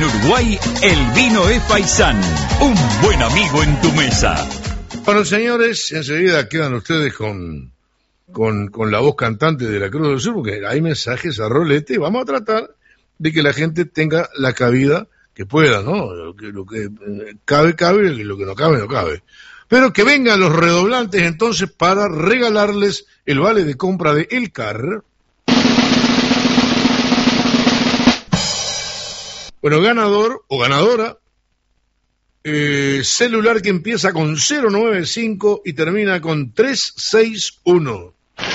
Uruguay, el vino es Faisán, un buen amigo en tu mesa. Bueno, señores, enseguida quedan ustedes con la voz cantante de la Cruz del Sur, porque hay mensajes a rolete y vamos a tratar de que la gente tenga la cabida que pueda, ¿no? Lo que cabe, y lo que no cabe, no cabe. Pero que vengan los redoblantes entonces para regalarles el vale de compra de El Car. Bueno, ganador o ganadora, celular que empieza con 095 y termina con 361.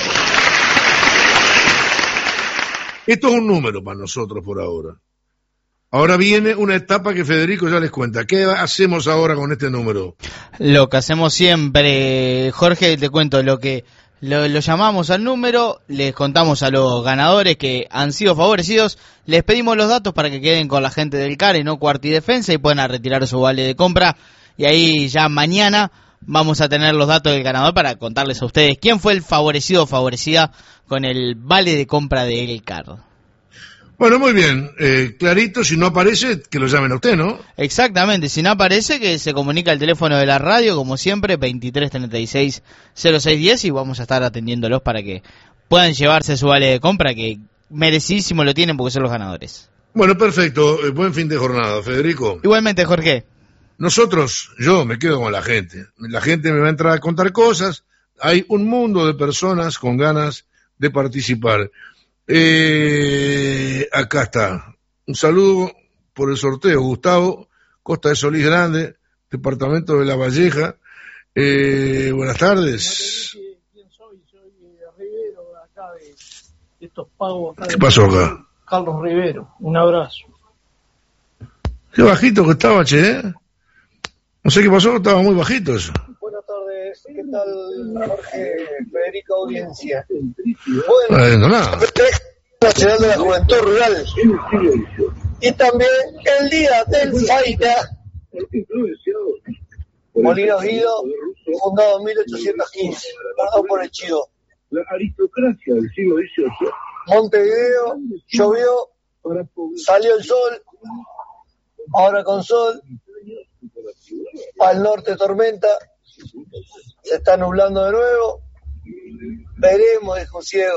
Esto es un número para nosotros por ahora. Ahora viene una etapa que Federico ya les cuenta. ¿Qué hacemos ahora con este número? Lo que hacemos siempre, Jorge, te cuento, lo llamamos al número, les contamos a los ganadores que han sido favorecidos, les pedimos los datos para que queden con la gente del CARE, no Cuarta y Defensa, y puedan retirar su vale de compra, y ahí ya mañana vamos a tener los datos del ganador para contarles a ustedes quién fue el favorecido o favorecida con el vale de compra de El CAR. Bueno, muy bien, clarito, si no aparece, que lo llamen a usted, ¿no? Exactamente, si no aparece, que se comunica al teléfono de la radio, como siempre, 2336-0610, y vamos a estar atendiéndolos para que puedan llevarse su vale de compra, que merecidísimo lo tienen porque son los ganadores. Bueno, perfecto, buen fin de jornada, Federico. Igualmente, Jorge. Yo me quedo con la gente me va a entrar a contar cosas, hay un mundo de personas con ganas de participar. Acá está. Un saludo por el sorteo. Gustavo Costa de Solís Grande, departamento de La Valleja. Buenas tardes. ¿Quién soy? Soy Rivero, acá de estos pagos. ¿Qué pasó acá? Carlos Rivero, un abrazo. Qué bajito que estaba, che. No sé qué pasó, estaba muy bajito eso. Buenas tardes, ¿qué tal, Jorge? Federico Audiencia. No, nada. Nacional de la Juventud Rural. Y también el Día del Faina. Molinos Guido, fundado en 1815. Perdón por el chido. La aristocracia del siglo XVIII. Montevideo, llovió, salió el sol, ahora con sol. Al norte tormenta, se está nublando de nuevo, veremos, dijo Ciego.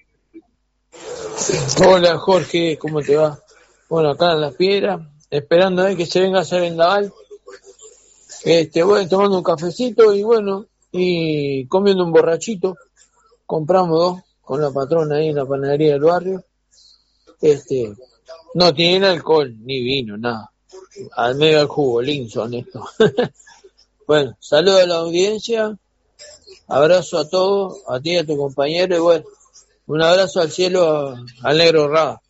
Hola Jorge, ¿cómo te va? Bueno, acá en Las Piedras, esperando que se venga a hacer vendaval, bueno, tomando un cafecito y comiendo un borrachito, compramos 2 con la patrona ahí en la panadería del barrio, no tienen alcohol, ni vino, nada. Al medio del jugo, Linson esto. Bueno, saludo a la audiencia, abrazo a todos, a ti y a tu compañero, y bueno, un abrazo al cielo al negro Rada.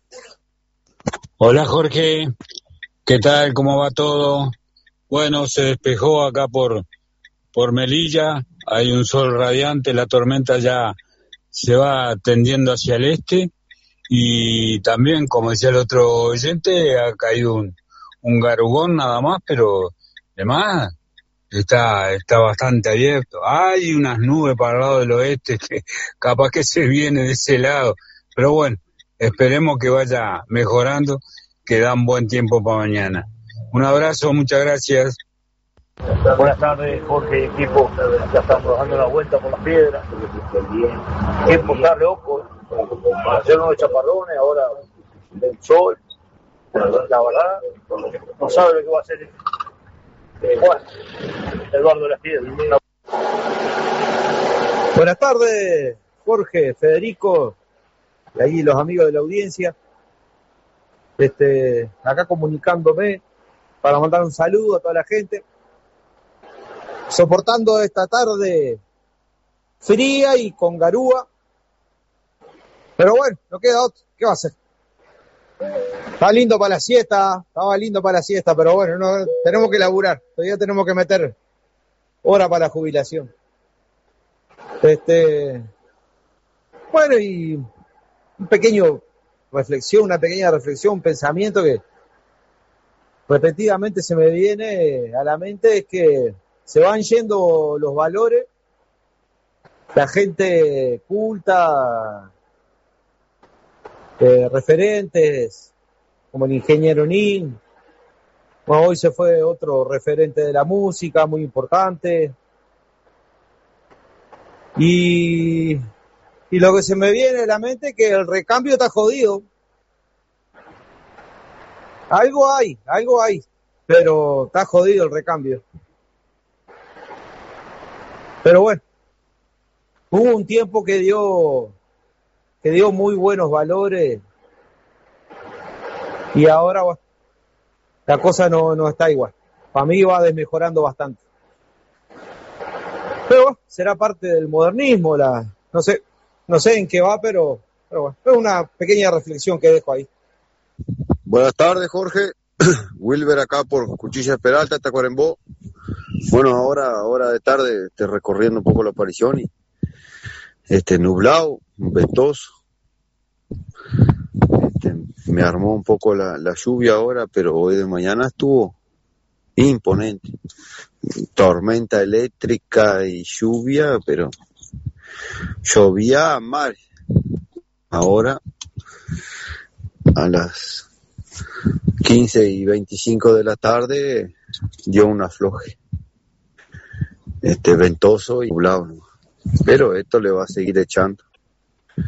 Hola Jorge, ¿qué tal? ¿Cómo va todo? Bueno, se despejó acá por Melilla, hay un sol radiante, la tormenta ya se va tendiendo hacia el este, y también, como decía el otro oyente, ha caído un garugón nada más, pero además está bastante abierto. Hay unas nubes para el lado del oeste que capaz que se viene de ese lado, pero bueno, esperemos que vaya mejorando, que dan buen tiempo para mañana. Un abrazo, muchas gracias. Buenas tardes, Jorge y equipo. Ya estamos dando una vuelta por Las Piedras. Tiempo está loco. Hacer unos chaparrones, ahora del sol. La verdad, no sabe lo que va a hacer. Bueno, Eduardo de Las Piedras. Buenas tardes, Jorge, Federico, y ahí los amigos de la audiencia. Acá comunicándome para mandar un saludo a toda la gente. Soportando esta tarde fría y con garúa. Pero bueno, no queda otro. ¿Qué va a hacer? Estaba lindo para la siesta, pero bueno, no, tenemos que laburar. Todavía tenemos que meter hora para la jubilación. Bueno, y una pequeña reflexión, un pensamiento que repetidamente se me viene a la mente, es que se van yendo los valores, la gente culta, referentes como el ingeniero Nin. Bueno, hoy se fue otro referente de la música, muy importante. Y lo que se me viene a la mente es que el recambio está jodido. Algo hay, pero está jodido el recambio. Pero bueno, hubo un tiempo que dio muy buenos valores y ahora bueno, la cosa no está igual. Para mí va desmejorando bastante. Pero bueno, será parte del modernismo, no sé en qué va, pero bueno, es una pequeña reflexión que dejo ahí. Buenas tardes, Jorge. Wilber acá por Cuchillas Peralta, Tacuarembó. Bueno, ahora de tarde recorriendo un poco la aparición y nublado, ventoso. Me armó un poco la lluvia ahora, pero hoy de mañana estuvo imponente. Tormenta eléctrica y lluvia, pero llovía mal. Ahora a las 15:25 de la tarde dio un afloje. Ventoso y nublado, pero esto le va a seguir echando.